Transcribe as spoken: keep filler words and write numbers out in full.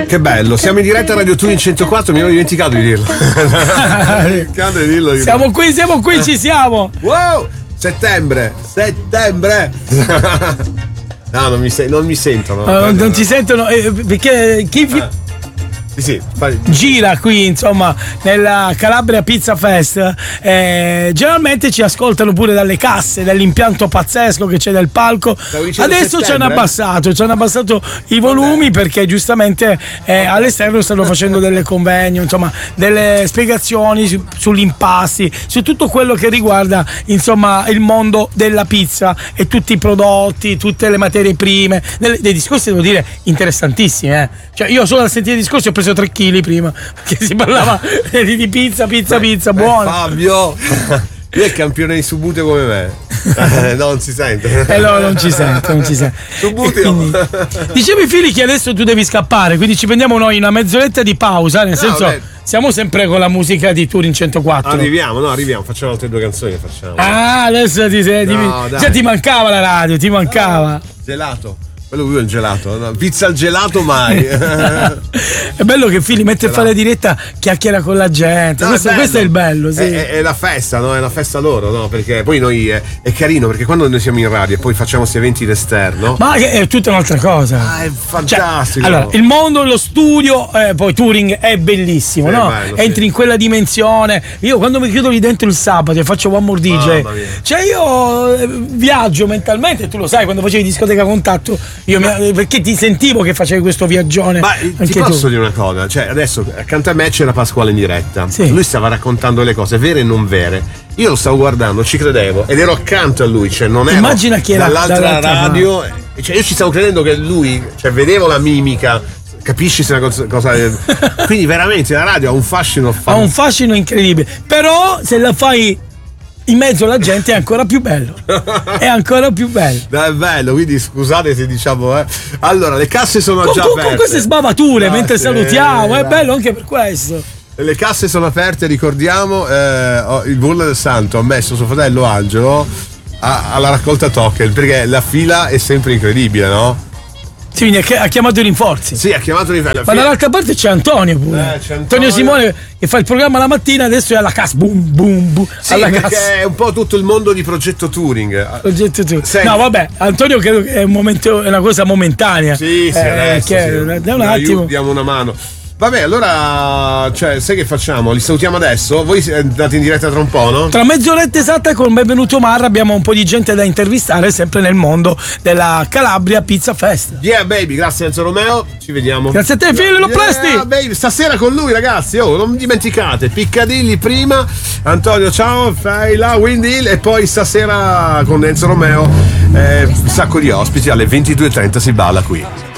Che bello, siamo in diretta a Radio Tuning centoquattro, mi ero dimenticato di dirlo. Dimenticato di dirlo. Siamo qui, siamo qui, ci siamo. Wow! Settembre, settembre. No, non mi, se- non mi sentono. No, non, non ti sentono eh, perché chi vi... Ah. Sì, sì. gira qui insomma nella Calabria Pizza Fest, eh, generalmente ci ascoltano pure dalle casse, dall'impianto pazzesco che c'è del palco. Adesso ci hanno abbassato ci hanno abbassato i volumi perché giustamente eh, all'esterno stanno facendo delle convegno, insomma delle spiegazioni su, sugli impasti, su tutto quello che riguarda insomma il mondo della pizza e tutti i prodotti, tutte le materie prime, delle, dei discorsi devo dire interessantissimi, eh. Cioè io solo a sentire i discorsi ho preso tre chili prima perché si parlava di pizza, pizza, pizza, buona. Fabio, lui è campione di Subuteo come me. Eh, no, non si sente. Eh no, non ci sente, non ci sente. Subuteo. Quindi, dicevi Fili che adesso tu devi scappare, quindi ci prendiamo noi una mezz'oretta di pausa, nel no, senso beh. Siamo sempre con la musica di Turing centoquattro. Arriviamo, no, arriviamo, facciamo altre due canzoni che facciamo. Ah, adesso ti sei. No, ti, già ti mancava la radio, ti mancava. No, gelato. Quello lui è il gelato, no? Pizza al gelato mai. È bello che Fili mette a fare la diretta, chiacchiera con la gente. No, questo, è questo è il bello, sì. È, è la festa, no? È la festa loro, no? Perché poi noi è, è carino, perché quando noi siamo in radio e poi facciamo questi eventi d'esterno. Ma è tutta un'altra cosa. Ah, è fantastico. Cioè, allora, il mondo, lo studio, eh, poi Turing è bellissimo, sì, no? Bello, entri sì. in quella dimensione. Io quando mi chiudo lì dentro il sabato e faccio One More D J, cioè io eh, viaggio mentalmente, tu lo sai, quando facevi discoteca contatto. Io mi, perché ti sentivo che facevi questo viaggione. Ma ti posso tu. dire una cosa? Cioè, adesso accanto a me c'era Pasquale in diretta. Sì. Lui stava raccontando le cose vere e non vere. Io lo stavo guardando, ci credevo ed ero accanto a lui, cioè non ero Immagina chi era dall'altra, dall'altra radio. No. Cioè, io ci stavo credendo che lui, cioè vedevo la mimica. Capisci se una cosa, cosa quindi veramente la radio ha un fascino ha un fascino incredibile. Però se la fai in mezzo alla gente è ancora più bello. È ancora più bello. No, è bello, quindi scusate se diciamo, eh. Allora, le casse sono con, già con, aperte. Con queste sbavature no, mentre sì, salutiamo, è bello anche per questo. Le casse sono aperte, ricordiamo, eh, il Burla del Santo ha messo suo fratello Angelo a, alla raccolta token, perché la fila è sempre incredibile, no? Sì, quindi ha chiamato i rinforzi. Sì, ha chiamato i rinforzi. Ma dall'altra parte c'è Antonio pure. Eh, c'è Antonio. Antonio Simone che fa il programma la mattina, adesso è alla cassa. Boom, boom, boom. Sì, alla perché cassa. È un po' tutto il mondo di Progetto Turing. Progetto Turing. Senti. No, vabbè, Antonio credo che è un momento, è una cosa momentanea. Sì, sì, eh, adesso, che sì. Da un attimo. Diamo una mano. Vabbè, allora, cioè, sai che facciamo? Li salutiamo adesso? Voi andate in diretta tra un po', no? Tra mezz'oretta esatta con Benvenuto Marra abbiamo un po' di gente da intervistare sempre nel mondo della Calabria Pizza Fest. Yeah, baby, grazie Enzo Romeo, ci vediamo. Grazie a te, figlio, lo presti! Yeah, baby, stasera con lui, ragazzi, oh, non dimenticate, Piccadilly prima, Antonio, ciao, fai la Wind Hill e poi stasera con Enzo Romeo, eh, un sacco di ospiti, alle ventidue e trenta si balla qui.